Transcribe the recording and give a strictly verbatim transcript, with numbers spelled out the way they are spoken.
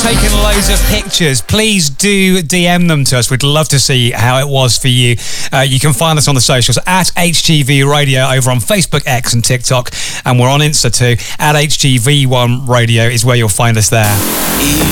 taken loads of pictures. Please do D M them to us. We'd love to see how it was for you. Uh, you can find us on the socials at H G V Radio over on Facebook, X and TikTok. And we're on Insta too. At H G V one Radio is where you'll find us there.